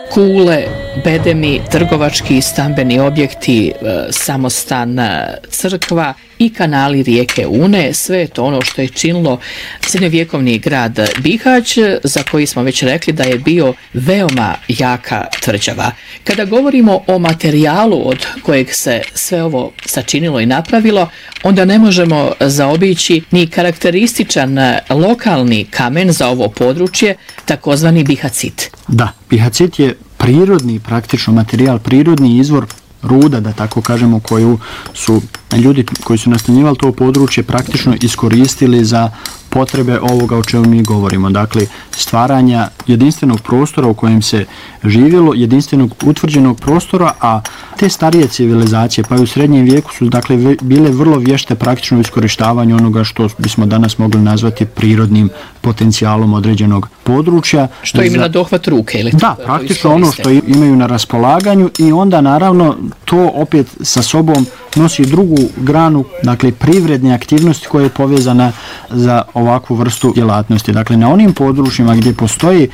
kule, bedemi, trgovački i stambeni objekti, samostan, crkva i kanali rijeke Une, sve je to ono što je činilo srednjovjekovni grad Bihać, za koji smo već rekli da je bio veoma jaka tvrđava. Kada govorimo o materijalu od kojeg se sve ovo sačinilo i napravilo, onda ne možemo zaobići ni karakterističan lokalni kamen za ovo područje, takozvani bihacit. Da, bihacit je prirodni praktično materijal, prirodni izvor ruda, da tako kažemo, koju su ljudi koji su nastanjivali to područje praktično iskoristili za potrebe ovoga o čemu mi govorimo. Dakle, stvaranja jedinstvenog prostora u kojem se živjelo, jedinstvenog utvrđenog prostora, a te starije civilizacije, pa i u srednjem vijeku su dakle bile vrlo vješte praktično u iskorištavanju onoga što bismo danas mogli nazvati prirodnim potencijalom određenog područja. Što im na dohvat ruke? Ili da, praktično ono što imaju na raspolaganju i onda naravno to opet sa sobom nosi drugu granu, dakle privredne aktivnosti koja je povezana za ovakvu vrstu djelatnosti. Dakle, na onim područjima gdje postoji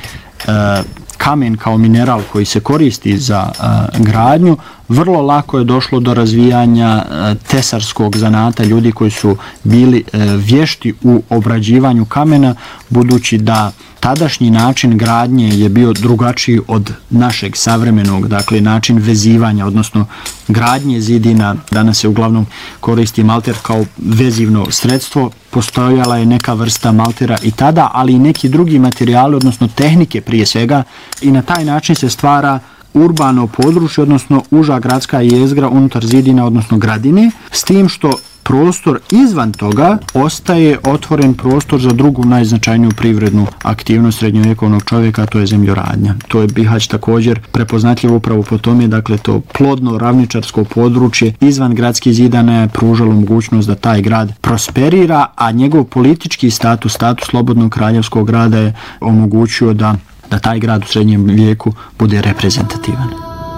kamen kao mineral koji se koristi za gradnju, vrlo lako je došlo do razvijanja tesarskog zanata, ljudi koji su bili vješti u obrađivanju kamena, budući da tadašnji način gradnje je bio drugačiji od našeg savremenog, dakle način vezivanja, odnosno gradnje zidina. Danas se uglavnom koristi malter kao vezivno sredstvo, postojala je neka vrsta maltera i tada, ali i neki drugi materijali, odnosno tehnike prije svega, i na taj način se stvara urbano područje, odnosno uža gradska jezgra unutar zidina, odnosno gradine, s tim što prostor izvan toga ostaje otvoren prostor za drugu najznačajniju privrednu aktivnost srednjovjekovnog čovjeka, to je zemljoradnja. To je Bihać također prepoznatljivo upravo po tome, dakle to plodno ravničarsko područje izvan gradskih zidana je pružalo mogućnost da taj grad prosperira, a njegov politički status slobodnog kraljevskog grada je omogućio da taj grad u srednjem vijeku bude reprezentativan.